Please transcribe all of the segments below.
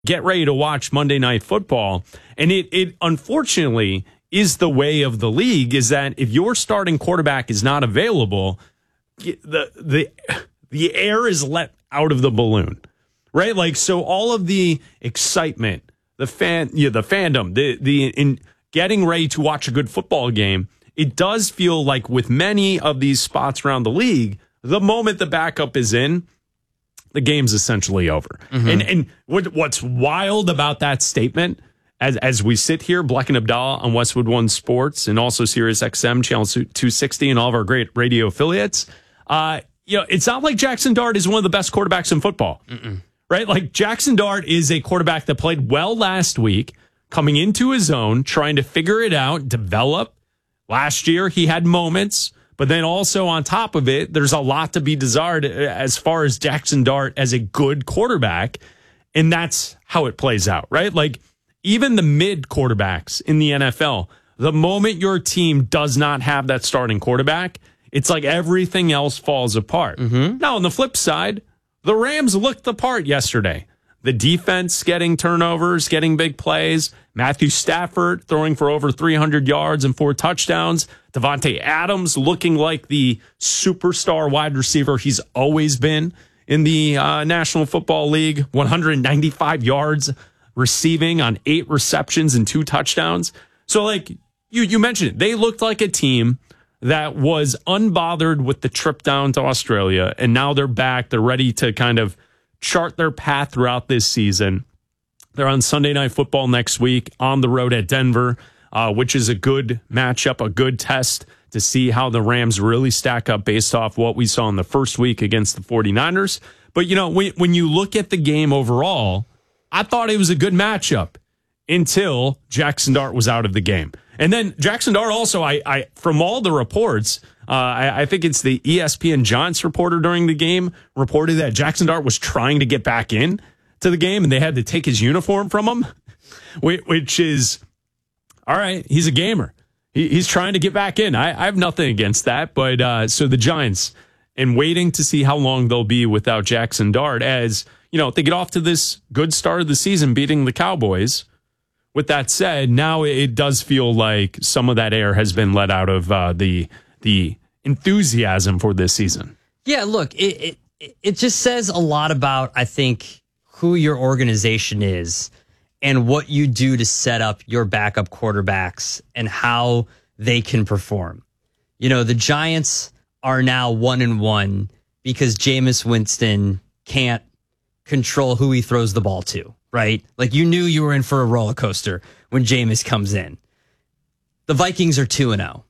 get ready to watch Monday Night Football. And it unfortunately is the way of the league, is that if your starting quarterback is not available, the air is let out of the balloon, right? Like, so all of the excitement, the fandom, in getting ready to watch a good football game, it does feel like with many of these spots around the league, the moment the backup is in, the game's essentially over. Mm-hmm. And what's wild about that statement, as we sit here, Bleck and Abdallah on Westwood One Sports and also Sirius XM, Channel 260, and all of our great radio affiliates, it's not like Jackson Dart is one of the best quarterbacks in football, right? Like, Jackson Dart is a quarterback that played well last week, coming into his own, trying to figure it out, develop. Last year, he had moments, but then also on top of it, there's a lot to be desired as far as Jackson Dart as a good quarterback, and that's how it plays out, right? Like, even the mid quarterbacks in the NFL, the moment your team does not have that starting quarterback, it's like everything else falls apart. Mm-hmm. Now, on the flip side, the Rams looked the part yesterday. The defense getting turnovers, getting big plays. Matthew Stafford throwing for over 300 yards and 4 touchdowns. Devontae Adams looking like the superstar wide receiver he's always been in the National Football League. 195 yards receiving on 8 receptions and 2 touchdowns. So, like, you mentioned it. They looked like a team that was unbothered with the trip down to Australia, and now they're back. They're ready to kind of chart their path throughout this season. They're on Sunday Night Football next week on the road at Denver, which is a good matchup, a good test to see how the Rams really stack up based off what we saw in the first week against the 49ers. But, when you look at the game overall, I thought it was a good matchup until Jackson Dart was out of the game. And then Jackson Dart also, I from all the reports, I think it's the ESPN Giants reporter during the game reported that Jackson Dart was trying to get back in to the game and they had to take his uniform from him, which is, all right, he's a gamer. He's trying to get back in. I have nothing against that. But so the Giants, and waiting to see how long they'll be without Jackson Dart, as they get off to this good start of the season beating the Cowboys. With that said, now it does feel like some of that air has been let out of the enthusiasm for this season. Yeah, look, it just says a lot about, I think, who your organization is and what you do to set up your backup quarterbacks and how they can perform. The Giants are now 1-1 because Jameis Winston can't control who he throws the ball to. Right? Like, you knew you were in for a roller coaster when Jameis comes in. The Vikings are 2-0.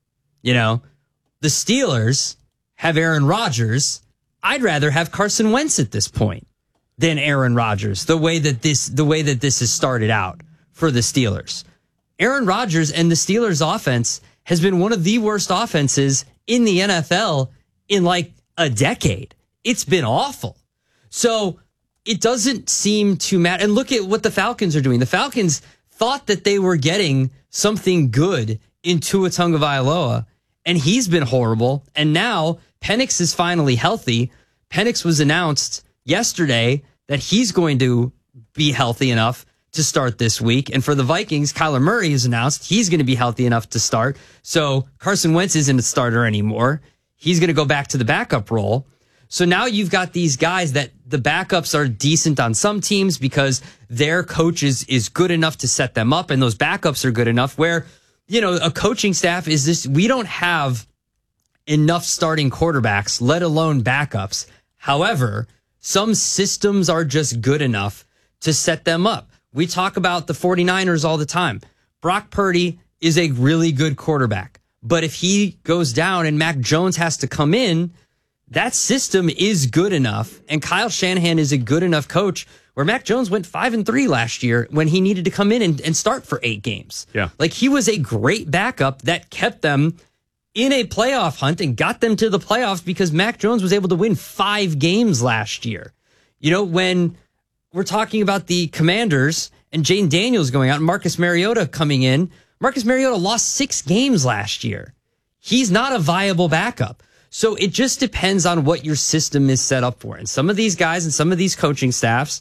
The Steelers have Aaron Rodgers. I'd rather have Carson Wentz at this point than Aaron Rodgers. The way that this has started out for the Steelers. Aaron Rodgers and the Steelers offense has been one of the worst offenses in the NFL in like a decade. It's been awful. So it doesn't seem to matter. And look at what the Falcons are doing. The Falcons thought that they were getting something good in Tua Tagovailoa, and he's been horrible. And now Penix is finally healthy. Penix was announced yesterday that he's going to be healthy enough to start this week. And for the Vikings, Kyler Murray is announced he's going to be healthy enough to start. So Carson Wentz isn't a starter anymore. He's going to go back to the backup role. So now you've got these guys that the backups are decent on some teams because their coach is good enough to set them up, and those backups are good enough where, a coaching staff is this, we don't have enough starting quarterbacks, let alone backups. However, some systems are just good enough to set them up. We talk about the 49ers all the time. Brock Purdy is a really good quarterback, but if he goes down and Mac Jones has to come in, that system is good enough, and Kyle Shanahan is a good enough coach where Mac Jones went 5-3 last year when he needed to come in and start for 8 games. Yeah. Like, he was a great backup that kept them in a playoff hunt and got them to the playoffs because Mac Jones was able to win 5 games last year. When we're talking about the Commanders and Jane Daniels going out and Marcus Mariota coming in, Marcus Mariota lost 6 games last year. He's not a viable backup. So it just depends on what your system is set up for. And some of these guys and some of these coaching staffs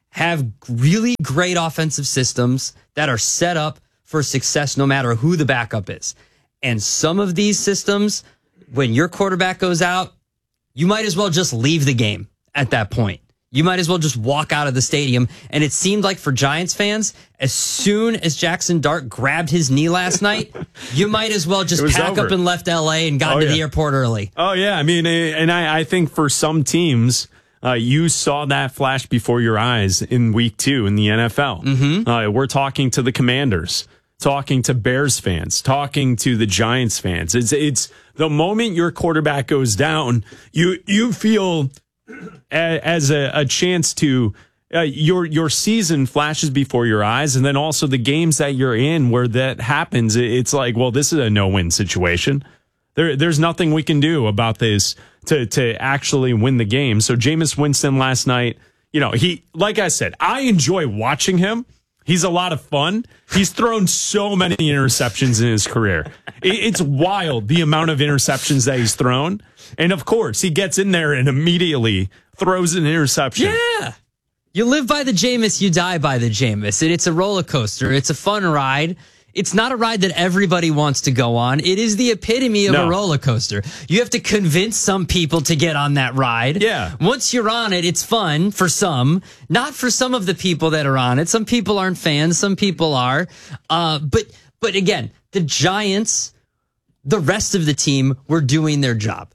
have really great offensive systems that are set up for success no matter who the backup is. And some of these systems, when your quarterback goes out, you might as well just leave the game at that point. You might as well just walk out of the stadium. And it seemed like for Giants fans, as soon as Jackson Dart grabbed his knee last night, you might as well just pack up and left LA and got to the airport early. Oh, yeah. I mean, and I think for some teams, you saw that flash before your eyes in week 2 in the NFL. Mm-hmm. We're talking to the Commanders, talking to Bears fans, talking to the Giants fans. It's the moment your quarterback goes down, you feel as a chance to your season flashes before your eyes, and then also the games that you're in where that happens. It's like, well, this is a no-win situation. There's nothing we can do about this to actually win the game. So Jameis Winston last night, he, like I said, I enjoy watching him. He's a lot of fun. He's thrown so many interceptions in his career. It's wild the amount of interceptions that he's thrown. And of course, he gets in there and immediately throws an interception. Yeah. You live by the Jameis, you die by the Jameis. And it's a roller coaster. It's a fun ride. It's not a ride that everybody wants to go on. It is the epitome of a roller coaster. You have to convince some people to get on that ride. Yeah. Once you're on it, it's fun for some, not for some of the people that are on it. Some people aren't fans. Some people are. But again, the Giants, the rest of the team were doing their job.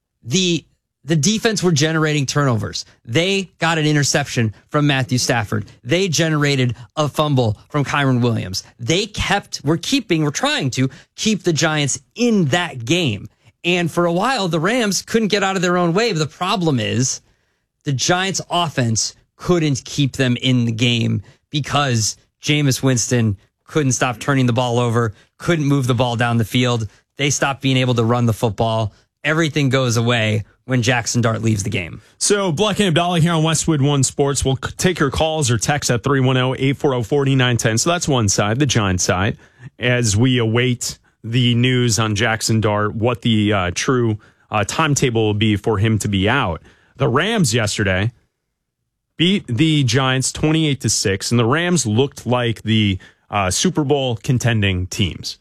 The defense were generating turnovers. They got an interception from Matthew Stafford. They generated a fumble from Kyren Williams. We're trying to keep the Giants in that game. And for a while, the Rams couldn't get out of their own way. But the problem is the Giants offense couldn't keep them in the game because Jameis Winston couldn't stop turning the ball over, couldn't move the ball down the field. They stopped being able to run the football. Everything goes away when Jackson Dart leaves the game. So Black and Abdallah here on Westwood One Sports. We'll take your calls or texts at 310-840-4910. So that's one side, the Giants side, as we await the news on Jackson Dart, what the true timetable will be for him to be out. The Rams yesterday beat the Giants 28-6, and the Rams looked like the Super Bowl contending teams.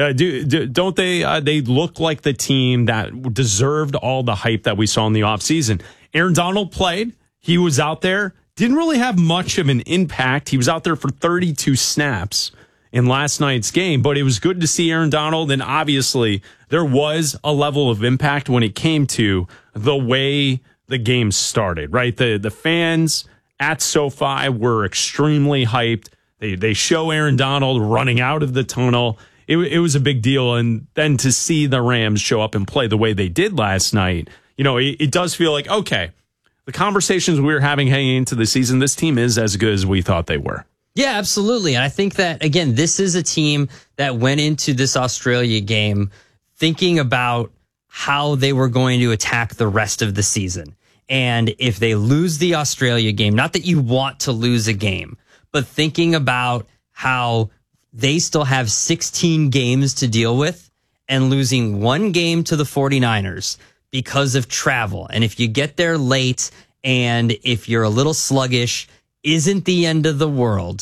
Don't they? They look like the team that deserved all the hype that we saw in the offseason. Aaron Donald played. He was out there. Didn't really have much of an impact. He was out there for 32 snaps in last night's game, but it was good to see Aaron Donald. And obviously, there was a level of impact when it came to the way the game started, right? The fans at SoFi were extremely hyped. They show Aaron Donald running out of the tunnel. It was a big deal. And then to see the Rams show up and play the way they did last night, it does feel like, okay, the conversations we were having heading into the season, this team is as good as we thought they were. Yeah, absolutely. And I think that, again, this is a team that went into this Australia game thinking about how they were going to attack the rest of the season. And if they lose the Australia game, not that you want to lose a game, but thinking about how they still have 16 games to deal with, and losing one game to the 49ers because of travel. And if you get there late and if you're a little sluggish, isn't the end of the world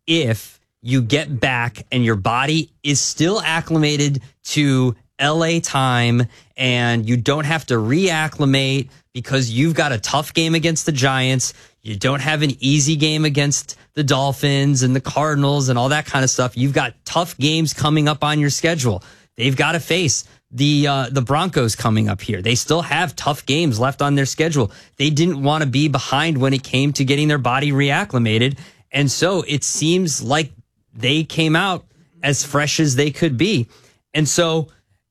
if you get back and your body is still acclimated to LA time and you don't have to reacclimate because you've got a tough game against the Giants. You don't have an easy game against the Dolphins and the Cardinals and all that kind of stuff. You've got tough games coming up on your schedule. They've got to face the Broncos coming up here. They still have tough games left on their schedule. They didn't want to be behind when it came to getting their body reacclimated. And so it seems like they came out as fresh as they could be. And so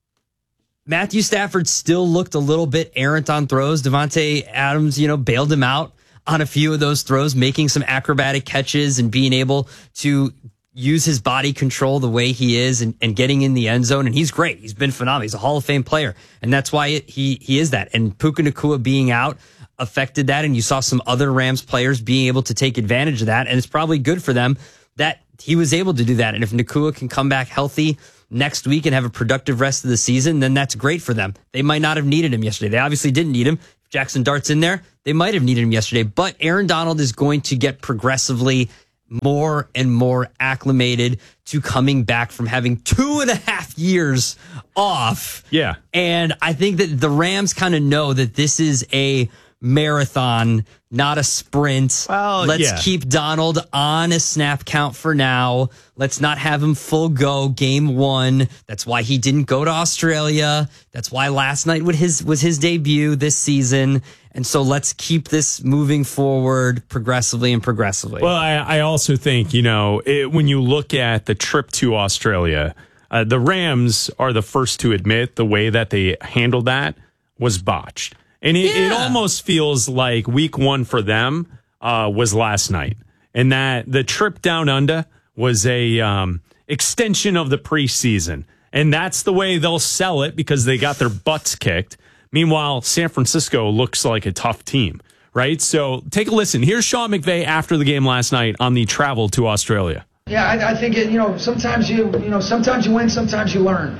Matthew Stafford still looked a little bit errant on throws. Devontae Adams, bailed him out on a few of those throws, making some acrobatic catches and being able to use his body control the way he is and getting in the end zone. And he's great. He's been phenomenal. He's a Hall of Fame player. And that's why he is that. And Puka Nacua being out affected that. And you saw some other Rams players being able to take advantage of that. And it's probably good for them that he was able to do that. And if Nacua can come back healthy next week and have a productive rest of the season, then that's great for them. They might not have needed him yesterday. They obviously didn't need him. Jackson Dart's in there. They might have needed him yesterday, but Aaron Donald is going to get progressively more and more acclimated to coming back from having 2.5 years off. Yeah. And I think that the Rams kind of know that this is a marathon, not a sprint. Well, let's keep Donald on a snap count for now. Let's not have him full go game one. That's why he didn't go to Australia. That's why last night was his debut this season. And so let's keep this moving forward progressively. Well, I also think, when you look at the trip to Australia, the Rams are the first to admit the way that they handled that was botched. And it almost feels like week one for them was last night. And that the trip down under was a extension of the preseason. And that's the way they'll sell it because they got their butts kicked. Meanwhile, San Francisco looks like a tough team, right? So take a listen. Here's Sean McVay after the game last night on the travel to Australia. Yeah, I think sometimes you win, sometimes you learn,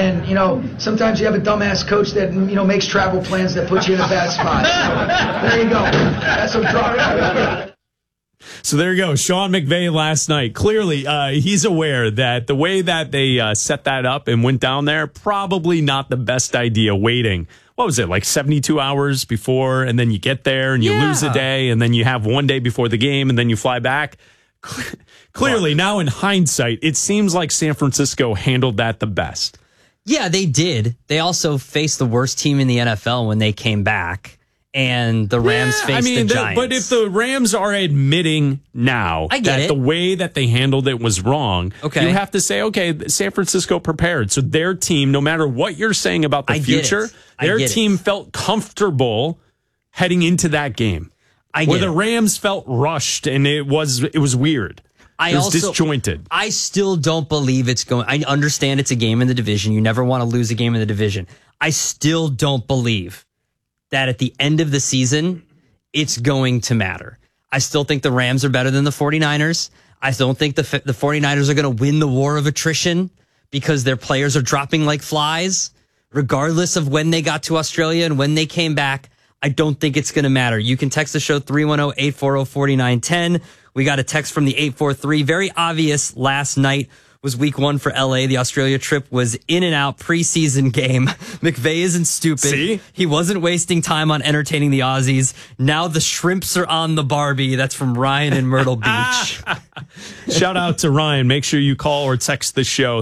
and sometimes you have a dumbass coach that makes travel plans that put you in a bad spot. So, there you go. That's what drama. So there you go, Sean McVay last night. Clearly, he's aware that the way that they set that up and went down there, probably not the best idea. Waiting, what was it, like 72 hours before, and then you get there and you lose a day, and then you have one day before the game, and then you fly back. Clearly, now in hindsight, it seems like San Francisco handled that the best. Yeah, they did. They also faced the worst team in the NFL when they came back, and the Rams faced the Giants. But if the Rams are admitting now that the way that they handled it was wrong, you have to say, okay, San Francisco prepared. So their team, no matter what you're saying about the future, their team felt comfortable heading into that game. Where the Rams felt rushed and it was weird. It was disjointed. I still don't believe it's going. I understand it's a game in the division. You never want to lose a game in the division. I still don't believe that at the end of the season, it's going to matter. I still think the Rams are better than the 49ers. I don't think the 49ers are going to win the war of attrition because their players are dropping like flies, regardless of when they got to Australia and when they came back. I don't think it's going to matter. You can text the show 310-840-4910. We got a text from the 843. Very obvious last night was week one for LA. The Australia trip was in and out preseason game. McVay isn't stupid. See? He wasn't wasting time on entertaining the Aussies. Now the shrimps are on the Barbie. That's from Ryan in Myrtle Beach. Shout out to Ryan. Make sure you call or text the show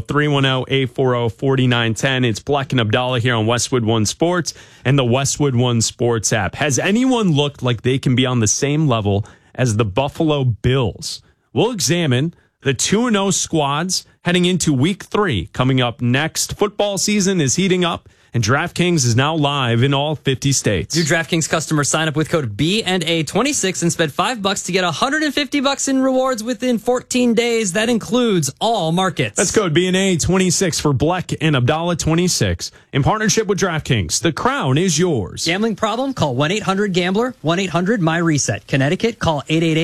310-840-4910. It's Black and Abdallah here on Westwood One Sports and the Westwood One Sports app. Has anyone looked like they can be on the same level as the Buffalo Bills? We'll examine the 2-0 squads heading into week 3 coming up next. Football season is heating up, and DraftKings is now live in all 50 states. New DraftKings customers sign up with code B&A26 and spend $5 to get $150 in rewards within 14 days. That includes all markets. That's code B&A26 for Black and Abdallah 26 in partnership with DraftKings. The crown is yours. Gambling problem? Call 1-800-GAMBLER, 1-800-MyReset. Connecticut, call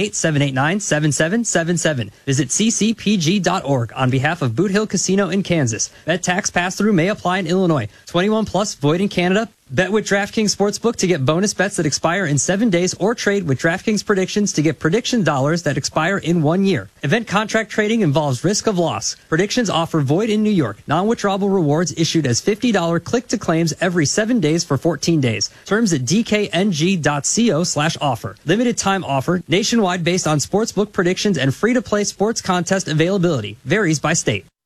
888-789-7777. Visit ccpg.org on behalf of Boot Hill Casino in Kansas. Bet tax pass-through may apply in Illinois. 21 plus, void in Canada. Bet with DraftKings Sportsbook to get bonus bets that expire in 7 days or trade with DraftKings Predictions to get prediction dollars that expire in 1 year. Event contract trading involves risk of loss. Predictions offer void in New York. Non-withdrawable rewards issued as $50 click-to-claims every 7 days for 14 days. Terms at dkng.co/offer. Limited time offer. Nationwide based on sportsbook predictions and free-to-play sports contest availability. Varies by state.